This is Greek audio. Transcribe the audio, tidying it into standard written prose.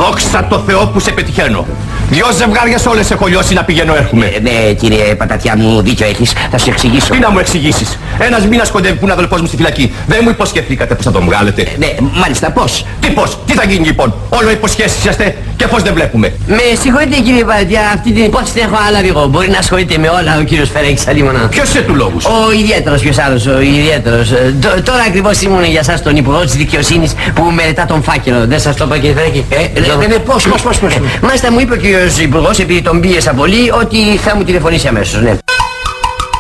Δόξα τω Θεώ που σε πετυχαίνω. 2 ζευγάριες όλες έχω λιώσει να πηγαίνω έρχομαι. Ναι, κύριε Πατατιά μου, δίκιο έχεις. Θα σου εξηγήσω. Τι να μου εξηγήσεις? Ένας μήνας κοντεύει που είναι αδελφός μου στη φυλακή. Δεν μου υποσχεθήκατε πως θα τον βγάλετε. Ναι, μάλιστα, πώς? Τι πώς? Τι θα γίνει λοιπόν? Όλο υποσχέσεις είσαστε και πώς δεν βλέπουμε? Με συγχωρείτε κύριε Πατατιά, αυτή την υπόθεση την έχω αναλάβει εγώ. Μπορεί να ασχολείται με όλα ο κύριος Φερέκης Αλίμωνα. Ποιος είσαι του λόγους? Ο ιδιαίτερος, ποιος άλλος, ο ιδιαίτερος. Τώρα ακριβώς ήμουν για σας τον Υπουργό της Δικαιοσύνης που μελετά τον φάκελο. Δεν σας το είπα κύριε Φερέκη? Ναι, πώς. Μάλιστα μου είπε ο κύριος Υπουργός, επειδή τον πίεσα πολύ, ότι θα μου τηλεφωνήσει αμέσως, ναι.